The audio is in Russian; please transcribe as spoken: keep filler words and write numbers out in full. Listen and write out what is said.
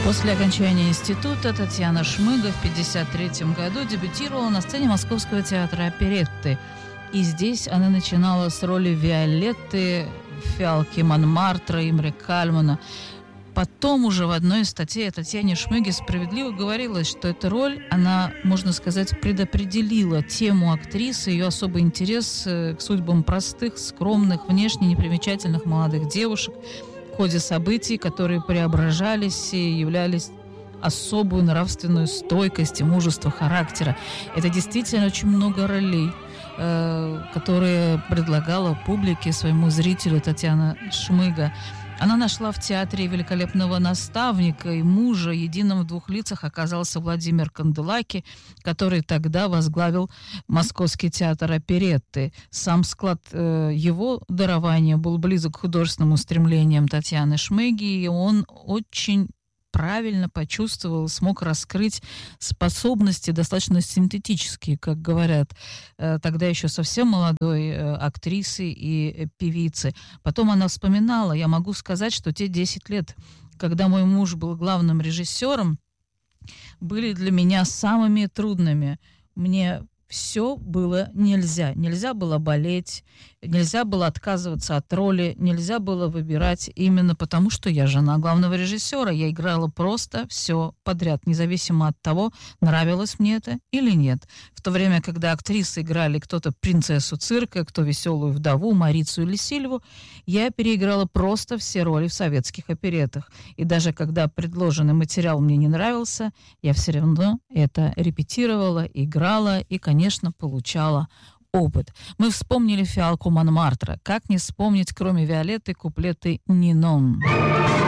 После окончания института Татьяна Шмыга в пятьдесят третьем году дебютировала на сцене Московского театра оперетты. И здесь она начинала с роли Виолетты в «Фиалке Монмартра» Имре Кальмана. Потом уже в одной из статей о Татьяне Шмыге справедливо говорилось, что эта роль, она, можно сказать, предопределила тему актрисы, ее особый интерес к судьбам простых, скромных, внешне непримечательных молодых девушек в ходе событий, которые преображались и являлись особую нравственную стойкость и мужество характера. Это действительно очень много ролей, э, которые предлагала публике, своему зрителю Татьяна Шмыга. Она нашла в театре великолепного наставника и мужа. Единым в двух лицах оказался Владимир Канделаки, который тогда возглавил Московский театр оперетты. Сам склад э, его дарования был близок к художественным устремлениям Татьяны Шмыги, и он очень правильно почувствовал, смог раскрыть способности достаточно синтетические, как говорят, тогда еще совсем молодой актрисы и певицы. Потом она вспоминала, я могу сказать, что те десять лет, когда мой муж был главным режиссером, были для меня самыми трудными. Мне все было нельзя. Нельзя было болеть, нельзя было отказываться от роли, нельзя было выбирать именно потому, что я жена главного режиссера. Я играла просто все подряд, независимо от того, нравилось мне это или нет. В то время, когда актрисы играли кто-то принцессу цирка, кто веселую вдову, Марицу или Сильву, я переиграла просто все роли в советских опереттах. И даже когда предложенный материал мне не нравился, я все равно это репетировала, играла и, конечно, конечно, получала опыт. Мы вспомнили «Фиалку Монмартра». Как не вспомнить, кроме Виолетты, куплеты «Нинон».